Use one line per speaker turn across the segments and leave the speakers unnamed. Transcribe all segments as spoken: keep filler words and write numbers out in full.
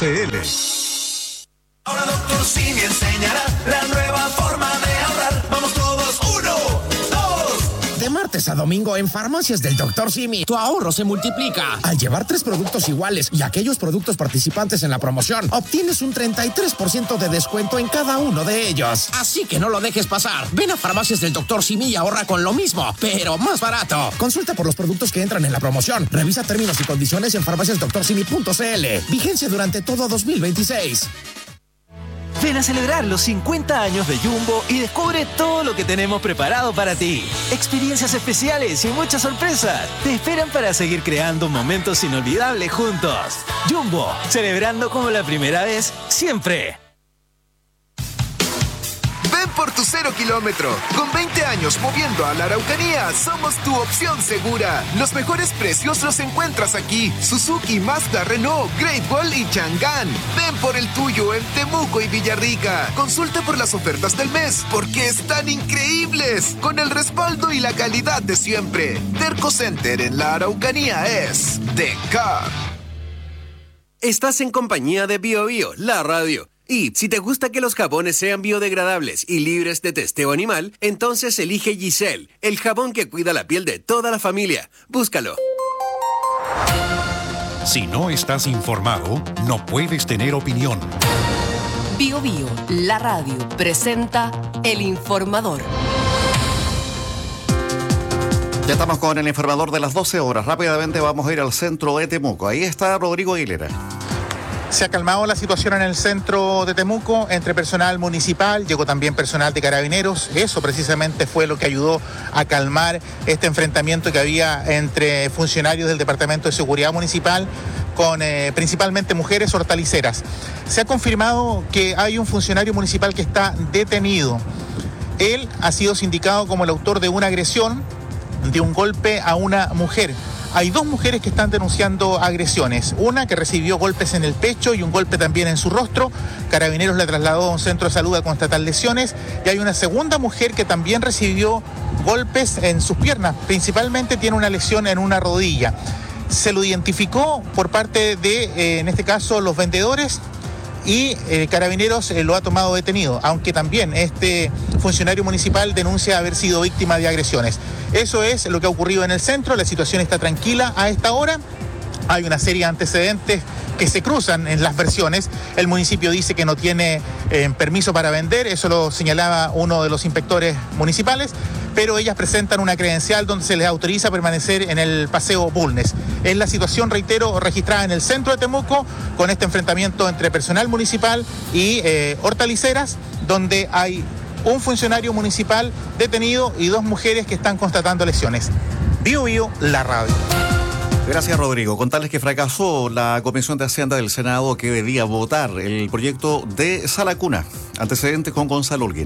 c l.
Ahora Doctor Simi enseñará la nueva forma de ahorrar. Vamos todos, uno, dos.
De martes a domingo en Farmacias del Doctor Simi, tu ahorro se multiplica. Al llevar tres productos iguales y aquellos productos participantes en la promoción, obtienes un treinta y tres por ciento de descuento en cada uno de ellos. Así que no lo dejes pasar. Ven a Farmacias del Doctor Simi y ahorra con lo mismo, pero más barato. Consulta por los productos que entran en la promoción. Revisa términos y condiciones en farmacias doctor simi punto c l. Vigencia durante todo dos mil veintiséis.
Ven a celebrar los cincuenta años de Jumbo y descubre todo lo que tenemos preparado para ti. Experiencias especiales y muchas sorpresas te esperan para seguir creando momentos inolvidables juntos. Jumbo, celebrando como la primera vez, siempre.
Ven por tu cero kilómetro. Con veinte años moviendo a la Araucanía, somos tu opción segura. Los mejores precios los encuentras aquí. Suzuki, Mazda, Renault, Great Wall y Chang'an. Ven por el tuyo en Temuco y Villarrica. Consulta por las ofertas del mes, porque están increíbles. Con el respaldo y la calidad de siempre. Terco Center en la Araucanía es de Car.
Estás en compañía de Bio Bio, la radio. Y si te gusta que los jabones sean biodegradables y libres de testeo animal, entonces elige Giselle, el jabón que cuida la piel de toda la familia. Búscalo.
Si no estás informado, no puedes tener opinión.
Bio Bio, la radio, presenta El Informador.
Ya estamos con el informador de las doce horas. Rápidamente vamos a ir al centro de Temuco. Ahí está Rodrigo Aguilera.
Se ha calmado la situación en el centro de Temuco entre personal municipal, llegó también personal de carabineros. Eso precisamente fue lo que ayudó a calmar este enfrentamiento que había entre funcionarios del Departamento de Seguridad Municipal con eh, principalmente mujeres hortaliceras. Se ha confirmado que hay un funcionario municipal que está detenido. Él ha sido sindicado como el autor de una agresión, de un golpe a una mujer. Hay dos mujeres que están denunciando agresiones. Una que recibió golpes en el pecho y un golpe también en su rostro. Carabineros la trasladó a un centro de salud a constatar lesiones. Y hay una segunda mujer que también recibió golpes en sus piernas. Principalmente tiene una lesión en una rodilla. Se lo identificó por parte de, eh, en este caso, los vendedores. Y eh, Carabineros eh, lo ha tomado detenido, aunque también este funcionario municipal denuncia haber sido víctima de agresiones. Eso es lo que ha ocurrido en el centro. La situación está tranquila a esta hora. Hay una serie de antecedentes que se cruzan en las versiones. El municipio dice que no tiene eh, permiso para vender, eso lo señalaba uno de los inspectores municipales, pero ellas presentan una credencial donde se les autoriza permanecer en el Paseo Bulnes. Es la situación, reitero, registrada en el centro de Temuco, con este enfrentamiento entre personal municipal y eh, hortaliceras, donde hay un funcionario municipal detenido y dos mujeres que están constatando lesiones. Bio Bio, la radio.
Gracias, Rodrigo. Contarles que fracasó la Comisión de Hacienda del Senado que debía votar el proyecto de Sala Cuna. Antecedentes con Gonzalo Holguín.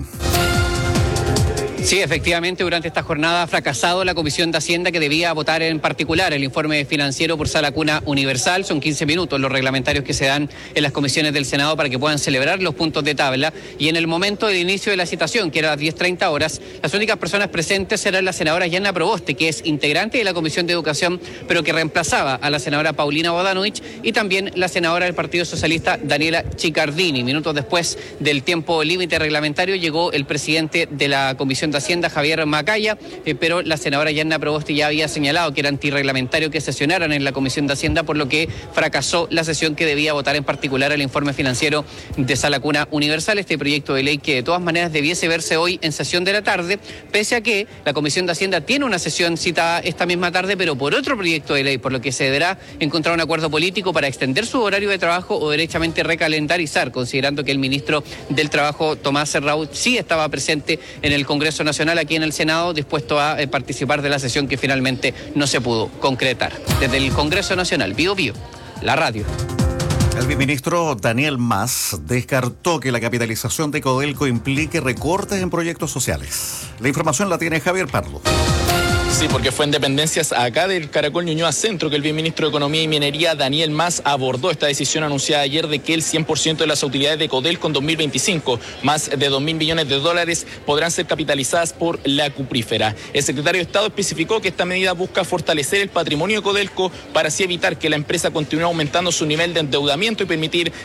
Sí, efectivamente, durante esta jornada ha fracasado la Comisión de Hacienda que debía votar en particular el informe financiero por Sala Cuna Universal. Son quince minutos los reglamentarios que se dan en las comisiones del Senado para que puedan celebrar los puntos de tabla. Y en el momento del inicio de la citación, que era a las diez treinta horas, las únicas personas presentes eran la senadora Yanna Proboste, que es integrante de la Comisión de Educación, pero que reemplazaba a la senadora Paulina Bodanovich, y también la senadora del Partido Socialista, Daniela Chicardini. Minutos después del tiempo límite reglamentario llegó el presidente de la Comisión de Hacienda, Javier Macaya, eh, pero la senadora Yanna Proboste ya había señalado que era antirreglamentario que sesionaran en la Comisión de Hacienda, por lo que fracasó la sesión que debía votar en particular el informe financiero de Sala Cuna Universal, este proyecto de ley que de todas maneras debiese verse hoy en sesión de la tarde, pese a que la Comisión de Hacienda tiene una sesión citada esta misma tarde, pero por otro proyecto de ley, por lo que se deberá encontrar un acuerdo político para extender su horario de trabajo o derechamente recalendarizar, considerando que el ministro del Trabajo, Tomás Serrault, sí estaba presente en el Congreso Nacional, aquí en el Senado, dispuesto a eh, participar de la sesión que finalmente no se pudo concretar. Desde el Congreso Nacional, Bio Bio, la radio.
El viceministro Daniel Mas descartó que la capitalización de Codelco implique recortes en proyectos sociales. La información la tiene Javier Pardo.
Sí, porque fue en dependencias acá del Caracol Ñuñoa Centro que el viceministro de Economía y Minería, Daniel Mas, abordó esta decisión anunciada ayer de que el cien por ciento de las utilidades de Codelco en dos mil veinticinco, más de dos mil millones de dólares, podrán ser capitalizadas por la cuprífera. El secretario de Estado especificó que esta medida busca fortalecer el patrimonio de Codelco para así evitar que la empresa continúe aumentando su nivel de endeudamiento y permitir